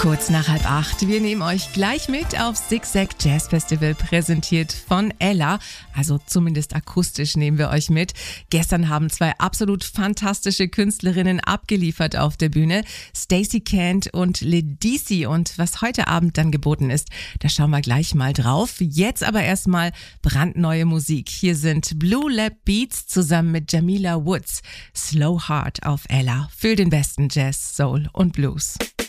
Kurz nach 7:30. Wir nehmen euch gleich mit aufs Zigzag Jazz Festival, präsentiert von Ella. Also zumindest akustisch nehmen wir euch mit. Gestern haben zwei absolut fantastische Künstlerinnen abgeliefert auf der Bühne. Stacey Kent und Ledisi. Und was heute Abend dann geboten ist, da schauen wir gleich mal drauf. Jetzt aber erstmal brandneue Musik. Hier sind Blue Lab Beats zusammen mit Jamila Woods. Slow Heart auf Ella. Für den besten Jazz, Soul und Blues.